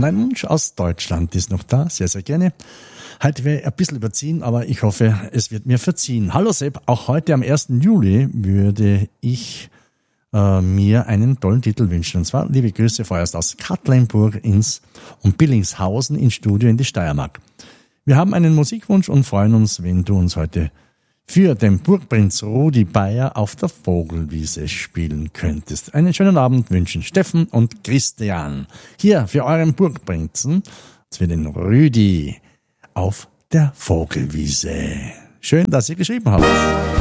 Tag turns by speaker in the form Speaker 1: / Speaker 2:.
Speaker 1: Und ein Wunsch aus Deutschland ist noch da, sehr, sehr gerne. Heute wäre ich ein bisschen überziehen, aber ich hoffe, es wird mir verziehen. Hallo Sepp, auch heute am 1. Juli würde ich mir einen tollen Titel wünschen. Und zwar liebe Grüße vorerst aus Katlenburg und Billingshausen ins Studio in die Steiermark. Wir haben einen Musikwunsch und freuen uns, wenn du uns heute für den Burgprinz Rudi Bayer auf der Vogelwiese spielen könntest. Einen schönen Abend wünschen Steffen und Christian. Hier für euren Burgprinzen, für den Rüdi auf der Vogelwiese. Schön, dass ihr geschrieben habt.